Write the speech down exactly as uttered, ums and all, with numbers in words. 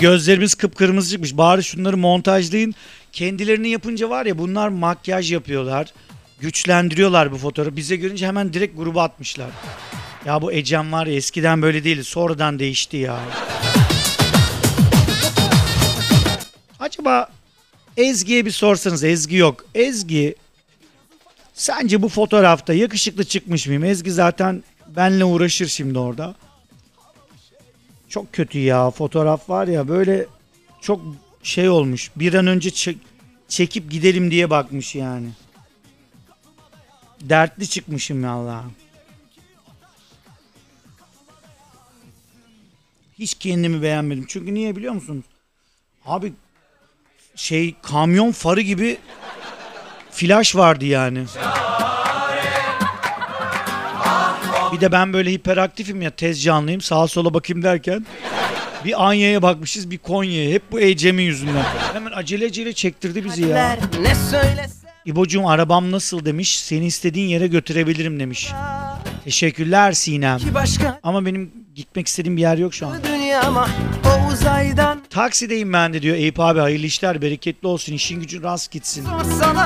gözlerimiz kıpkırmızı çıkmış. Bari şunları montajlayın. Kendilerini yapınca var ya, bunlar makyaj yapıyorlar. Güçlendiriyorlar bu fotoğrafı. Bize görünce hemen direkt gruba atmışlar. Ya bu Ecem var ya, eskiden böyle değildi. Sonradan değişti ya. Acaba Ezgi'ye bir sorsanız. Ezgi yok. Ezgi, sence bu fotoğrafta yakışıklı çıkmış mıyım? Ezgi zaten benle uğraşır şimdi orada. Çok kötü ya, fotoğraf var ya, böyle çok şey olmuş. Bir an önce çek, çekip gidelim diye bakmış yani. Dertli çıkmışım ya Allah. Hiç kendimi beğenmedim. Çünkü niye biliyor musunuz? Abi şey, kamyon farı gibi flash vardı yani. Bir de ben böyle hiperaktifim ya, tez canlıyım, sağa sola bakayım derken bir Anya'ya bakmışız, bir Konya'ya. Hep bu Ecem'in yüzünden. Hemen acele acele çektirdi bizi ya. İbocuğum arabam nasıl demiş. Seni istediğin yere götürebilirim demiş. Teşekkürler Sinem. Ama benim gitmek istediğim bir yer yok şu an. Taksideyim ben de diyor Eyüp abi, hayırlı işler, bereketli olsun, işin gücün rast gitsin.